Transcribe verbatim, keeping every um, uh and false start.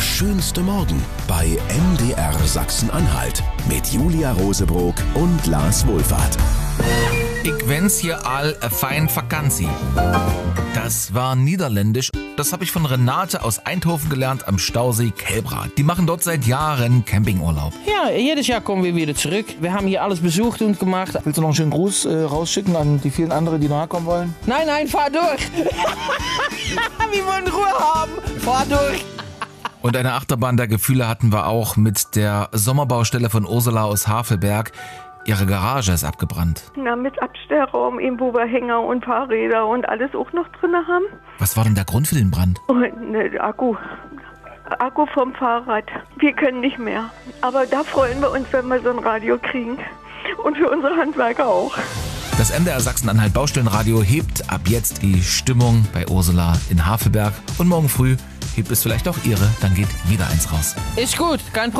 schönste Morgen bei M D R Sachsen-Anhalt mit Julia Rosebrock und Lars Wohlfahrt. Ich wens hier all a fein Vakantie. Das war niederländisch. Das habe ich von Renate aus Eindhoven gelernt am Stausee Kelbra. Die machen dort seit Jahren Campingurlaub. Ja, jedes Jahr kommen wir wieder zurück. Wir haben hier alles besucht und gemacht. Willst du noch einen schönen Gruß äh, rausschicken an die vielen anderen, die nachkommen wollen? Nein, nein, fahr durch. Wir wollen Ruhe haben. Fahr durch. Und eine Achterbahn der Gefühle hatten wir auch mit der Sommerbaustelle von Ursula aus Havelberg. Ihre Garage ist abgebrannt. Na, mit Abstellraum, eben wo wir Hänger und Fahrräder und alles auch noch drin haben. Was war denn der Grund für den Brand? Und ne, Akku. Akku vom Fahrrad. Wir können nicht mehr. Aber da freuen wir uns, wenn wir so ein Radio kriegen. Und für unsere Handwerker auch. Das M D R Sachsen-Anhalt Baustellenradio hebt ab jetzt die Stimmung bei Ursula in Havelberg. Und morgen früh hebt es vielleicht auch Ihre, dann geht wieder eins raus. Ist gut, kein Problem.